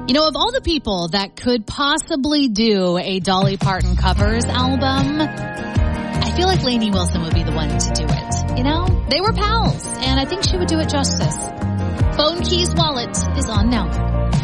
You know, of all the people that could possibly do a Dolly Parton covers album, I feel like Lainey Wilson would be the one to do it. You know, they were pals, and I think she would do it justice. Phone Keys Wallet is on now.